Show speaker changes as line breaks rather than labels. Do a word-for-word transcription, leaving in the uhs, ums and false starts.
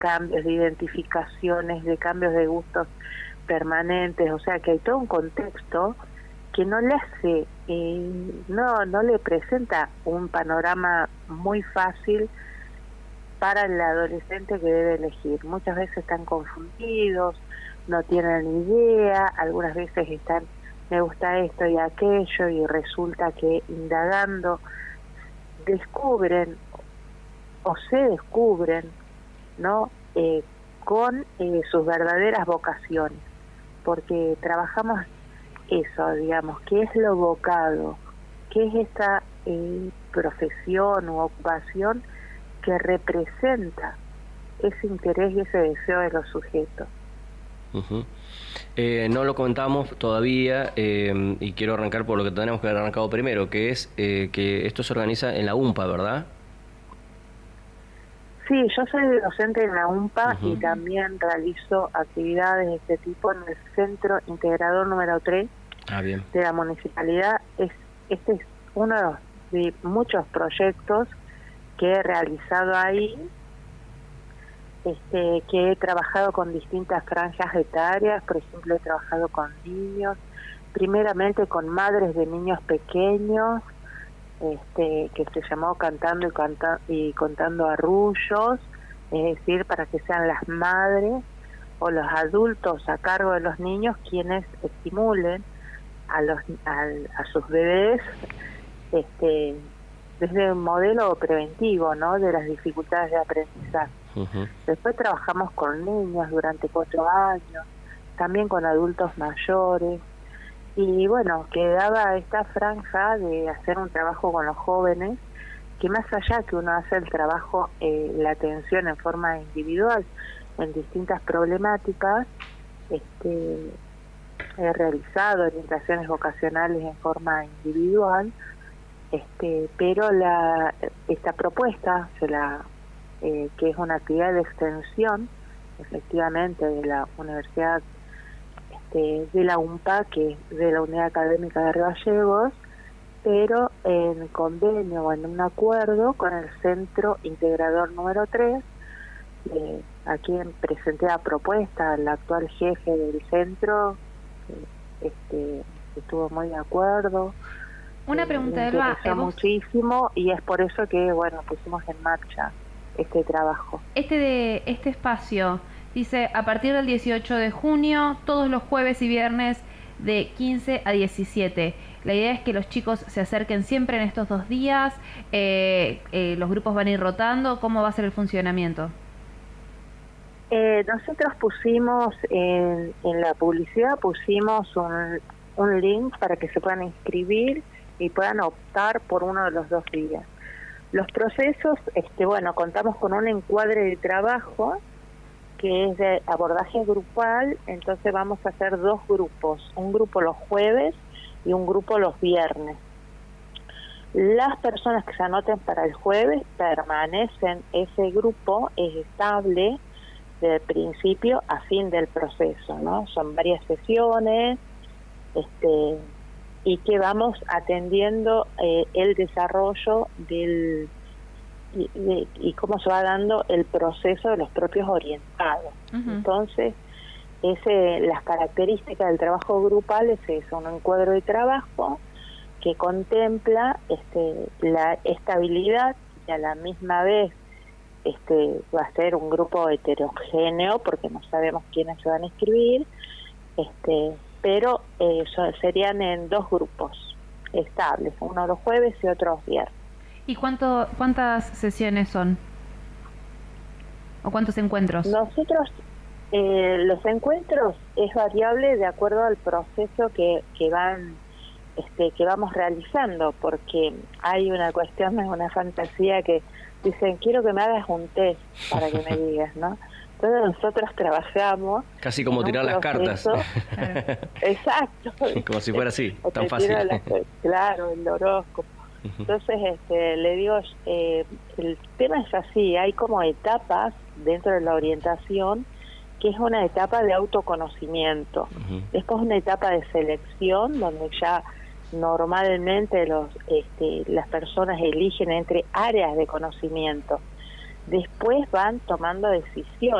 cambios de identificaciones, de cambios de gustos permanentes, o sea que hay todo un contexto que no le hace, eh, no, no le presenta un panorama muy fácil para el adolescente que debe elegir. Muchas veces están confundidos, no tienen idea, algunas veces están, me gusta esto y aquello, y resulta que indagando descubren o se descubren, ¿no? Eh, con eh, sus verdaderas vocaciones, porque trabajamos eso, digamos, qué es lo vocado, qué es esta eh, profesión u ocupación que representa ese interés y ese deseo de los sujetos.
Uh-huh. Eh, no lo comentamos todavía eh, y quiero arrancar por lo que tenemos que haber arrancado primero, que es eh, que esto se organiza en la UMPA, ¿verdad?
Sí, yo soy docente en la UMPA
uh-huh.
y también realizo actividades de este tipo en el Centro Integrador número tres
ah, bien.
de la Municipalidad. Es, este es uno de muchos proyectos que he realizado ahí, este, que he trabajado con distintas franjas etarias. Por ejemplo, he trabajado con niños, primeramente con madres de niños pequeños, este, que se llamó Cantando y, Canta, y Contando Arrullos, es decir, para que sean las madres o los adultos a cargo de los niños quienes estimulen a los a, a sus bebés, este, desde un modelo preventivo, ¿no?, de las dificultades de aprendizaje. Uh-huh. Después trabajamos con niños durante cuatro años, también con adultos mayores, y bueno, quedaba esta franja de hacer un trabajo con los jóvenes, que más allá que uno hace el trabajo, eh, la atención en forma individual en distintas problemáticas, este, he realizado orientaciones vocacionales en forma individual, este, pero la esta propuesta se la eh, que es una actividad de extensión, efectivamente, de la Universidad este, de la UMPA, que es de la Unidad Académica de Río Gallegos, pero en convenio o en un acuerdo con el Centro Integrador número tres, eh, a quien presenté la propuesta, al actual jefe del centro, eh, este, estuvo muy de acuerdo.
Una pregunta, Elba.
Me interesó muchísimo y es por eso que, bueno, pusimos en marcha este trabajo.
Este de este espacio dice, a partir del dieciocho de junio, todos los jueves y viernes de quince a diecisiete. La idea es que los chicos se acerquen siempre en estos dos días, eh, eh, los grupos van a ir rotando. ¿Cómo va a ser el funcionamiento?
Eh, nosotros pusimos en, en la publicidad, pusimos un, un link para que se puedan inscribir y puedan optar por uno de los dos días. Los procesos, este, bueno, contamos con un encuadre de trabajo que es de abordaje grupal, entonces vamos a hacer dos grupos, un grupo los jueves y un grupo los viernes. Las personas que se anoten para el jueves permanecen, ese grupo es estable de principio a fin del proceso, ¿no? Son varias sesiones, este, y que vamos atendiendo eh, el desarrollo del y, y, y cómo se va dando el proceso de los propios orientados. Uh-huh. Entonces, ese, las características del trabajo grupal es eso, un encuadro de trabajo que contempla este, la estabilidad y a la misma vez este va a ser un grupo heterogéneo porque no sabemos quiénes se van a inscribir, este pero eh, so, serían en dos grupos estables, uno los jueves y otro los viernes.
¿Y cuánto, cuántas sesiones son? ¿O cuántos encuentros?
Nosotros, eh, los encuentros es variable de acuerdo al proceso que, que van este que vamos realizando, porque hay una cuestión, una fantasía que dicen, quiero que me hagas un test para que me digas, ¿no? Entonces nosotros trabajamos...
Casi como tirar las cartas.
Exacto.
Como si fuera así, tan fácil.
Las, claro, el horóscopo. Uh-huh. Entonces, este, le digo, eh, el tema es así, hay como etapas dentro de la orientación, que es una etapa de autoconocimiento. Uh-huh. Después una etapa de selección, donde ya normalmente los este, las personas eligen entre áreas de conocimiento. después van tomando decisiones.